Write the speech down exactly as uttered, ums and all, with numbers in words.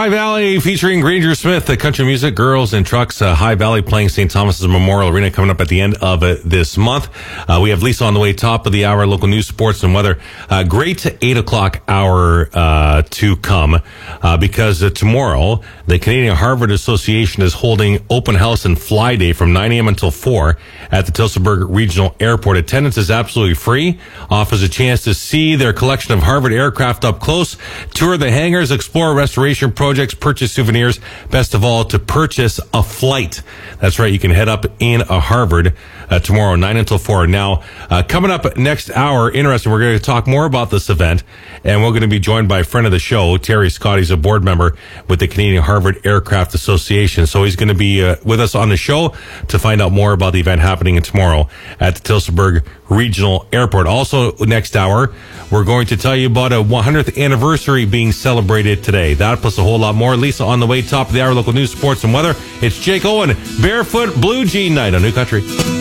High Valley featuring Granger Smith, the country music, girls and trucks. Uh, High Valley playing Saint Thomas's Memorial Arena coming up at the end of uh, this month. Uh, we have Lisa on the way, top of the hour, local news, sports, and weather. Uh, great eight o'clock hour uh, to come uh, because uh, tomorrow the Canadian Harvard Association is holding open house and fly day from nine a.m. until four at the Tillsonburg Regional Airport. Attendance is absolutely free, offers a chance to see their collection of Harvard aircraft up close, tour the hangars, explore restoration projects, purchase souvenirs, best of all, to purchase a flight. That's right, you can head up in a Harvard uh, tomorrow, nine until four. Now, uh, coming up next hour, interesting, we're going to talk more about this event, and we're going to be joined by a friend of the show, Terry Scott. He's a board member with the Canadian Harvard Aircraft Association. So he's going to be uh, with us on the show to find out more about the event happening tomorrow at the Tillsonburg Regional Airport. Also, next hour, we're going to tell you about a one hundredth anniversary being celebrated today. That plus a whole lot more. Lisa on the way, top of the hour, local news, sports, and weather. It's Jake Owen, Barefoot Blue Jean Night on New Country.